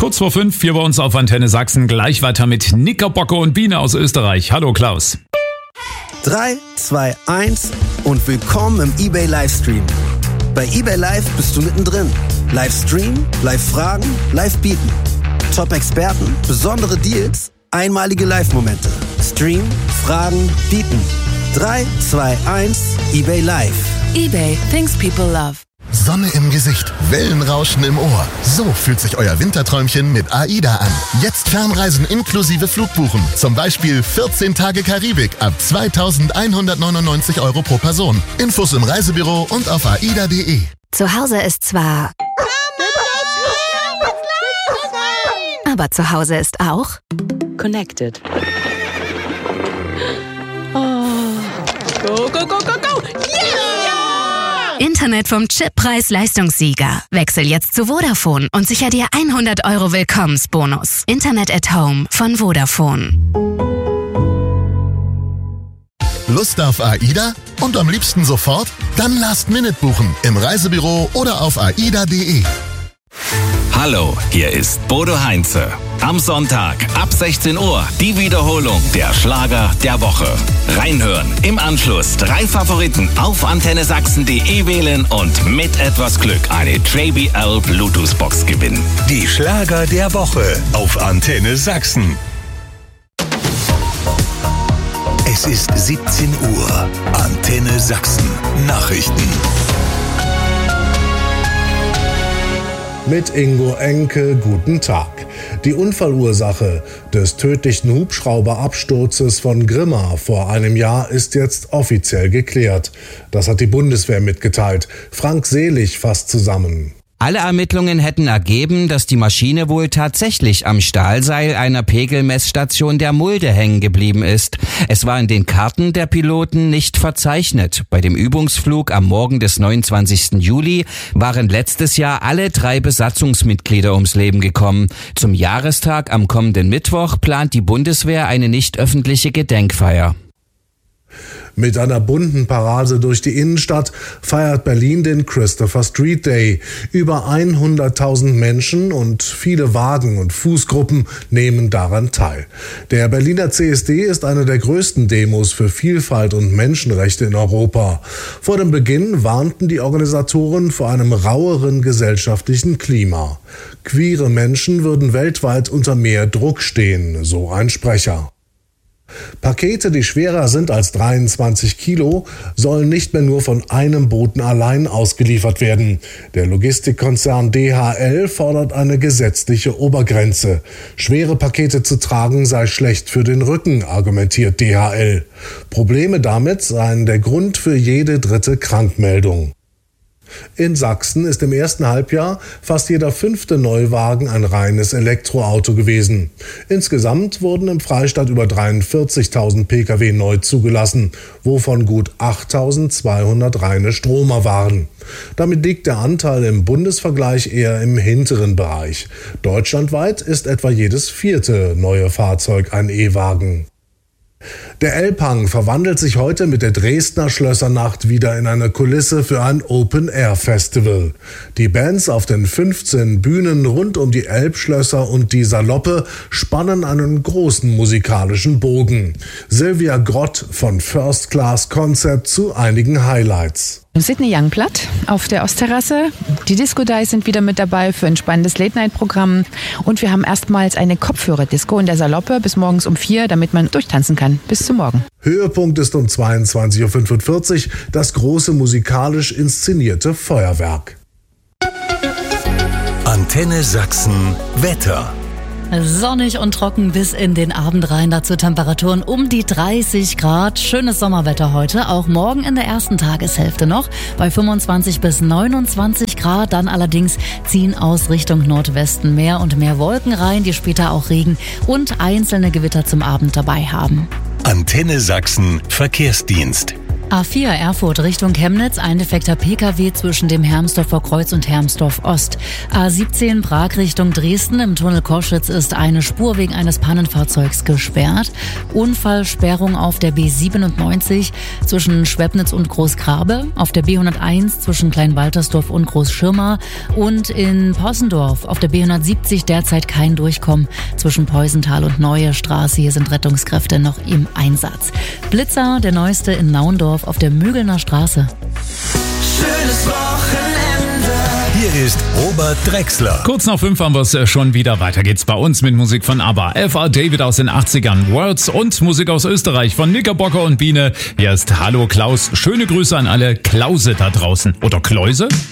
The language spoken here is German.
Kurz vor 5 hier bei uns auf Antenne Sachsen. Gleich weiter mit Knickerbocker und Biene aus Österreich. Hallo Klaus. 3, 2, 1 und willkommen im eBay Livestream. Bei eBay Live bist du mittendrin. Livestream, Live-Fragen, Live-Bieten. Top-Experten, besondere Deals, einmalige Live-Momente. Stream, Fragen, Bieten. 3, 2, 1, eBay Live. eBay, things people love. Sonne im Gesicht, Wellenrauschen im Ohr. So fühlt sich euer Winterträumchen mit AIDA an. Jetzt Fernreisen inklusive Flugbuchen. Zum Beispiel 14 Tage Karibik ab 2.199 € pro Person. Infos im Reisebüro und auf aida.de. Zu Hause ist zwar... Aber zu Hause ist auch... Connected. Oh. Go, go, go, go, go! Yeah! Internet vom Chip-Preis-Leistungssieger. Wechsel jetzt zu Vodafone und sicher dir 100 € Willkommensbonus. Internet at Home von Vodafone. Lust auf AIDA? Und am liebsten sofort? Dann Last-Minute buchen im Reisebüro oder auf aida.de. Hallo, hier ist Bodo Heinze. Am Sonntag ab 16 Uhr die Wiederholung der Schlager der Woche. Reinhören, im Anschluss 3 Favoriten auf antennesachsen.de wählen und mit etwas Glück eine JBL Bluetooth-Box gewinnen. Die Schlager der Woche auf Antenne Sachsen. Es ist 17 Uhr. Antenne Sachsen. Nachrichten. Mit Ingo Enke, guten Tag. Die Unfallursache des tödlichen Hubschrauberabsturzes von Grimma vor einem Jahr ist jetzt offiziell geklärt. Das hat die Bundeswehr mitgeteilt. Frank Selig fasst zusammen. Alle Ermittlungen hätten ergeben, dass die Maschine wohl tatsächlich am Stahlseil einer Pegelmessstation der Mulde hängen geblieben ist. Es war in den Karten der Piloten nicht verzeichnet. Bei dem Übungsflug am Morgen des 29. Juli waren letztes Jahr alle 3 Besatzungsmitglieder ums Leben gekommen. Zum Jahrestag am kommenden Mittwoch plant die Bundeswehr eine nicht öffentliche Gedenkfeier. Mit einer bunten Parade durch die Innenstadt feiert Berlin den Christopher Street Day. Über 100.000 Menschen und viele Wagen und Fußgruppen nehmen daran teil. Der Berliner CSD ist eine der größten Demos für Vielfalt und Menschenrechte in Europa. Vor dem Beginn warnten die Organisatoren vor einem raueren gesellschaftlichen Klima. Queere Menschen würden weltweit unter mehr Druck stehen, so ein Sprecher. Pakete, die schwerer sind als 23 Kilo, sollen nicht mehr nur von einem Boten allein ausgeliefert werden. Der Logistikkonzern DHL fordert eine gesetzliche Obergrenze. Schwere Pakete zu tragen sei schlecht für den Rücken, argumentiert DHL. Probleme damit seien der Grund für jede 3. Krankmeldung. In Sachsen ist im ersten Halbjahr fast jeder 5. Neuwagen ein reines Elektroauto gewesen. Insgesamt wurden im Freistaat über 43.000 Pkw neu zugelassen, wovon gut 8.200 reine Stromer waren. Damit liegt der Anteil im Bundesvergleich eher im hinteren Bereich. Deutschlandweit ist etwa jedes 4. neue Fahrzeug ein E-Wagen. Der Elbhang verwandelt sich heute mit der Dresdner Schlössernacht wieder in eine Kulisse für ein Open-Air-Festival. Die Bands auf den 15 Bühnen rund um die Elbschlösser und die Saloppe spannen einen großen musikalischen Bogen. Silvia Grott von First Class Concept zu einigen Highlights. Sydney Youngblood auf der Ostterrasse. Die Disco Dice sind wieder mit dabei für ein spannendes Late-Night-Programm. Und wir haben erstmals eine Kopfhörer-Disco in der Saloppe bis morgens um 4, damit man durchtanzen kann. Bis zum Morgen. Höhepunkt ist um 22.45 Uhr das große musikalisch inszenierte Feuerwerk. Antenne Sachsen Wetter. Sonnig und trocken bis in den Abend rein, dazu Temperaturen um die 30 Grad. Schönes Sommerwetter heute, auch morgen in der ersten Tageshälfte noch bei 25 bis 29 Grad. Dann allerdings ziehen aus Richtung Nordwesten mehr und mehr Wolken rein, die später auch Regen und einzelne Gewitter zum Abend dabei haben. Antenne Sachsen Verkehrsdienst. A4 Erfurt Richtung Chemnitz, ein defekter Pkw zwischen dem Hermsdorfer Kreuz und Hermsdorf Ost. A17 Prag Richtung Dresden, im Tunnel Koschitz ist eine Spur wegen eines Pannenfahrzeugs gesperrt. Unfallsperrung auf der B97 zwischen Schwebnitz und Großgrabe, auf der B101 zwischen Kleinwaltersdorf und Großschirma und in Possendorf auf der B170 derzeit kein Durchkommen zwischen Peusenthal und Neue Straße. Hier sind Rettungskräfte noch im Einsatz. Blitzer, der neueste in Naundorf auf der Mögelner Straße. Schönes Wochenende. Hier ist Robert Drexler. Kurz nach 5 haben wir es schon wieder. Weiter geht's bei uns mit Musik von ABBA, F.A. David aus den 80ern, Words und Musik aus Österreich von Knickerbocker und Biene. Hier ist Hallo Klaus. Schöne Grüße an alle Klause da draußen. Oder Kläuse?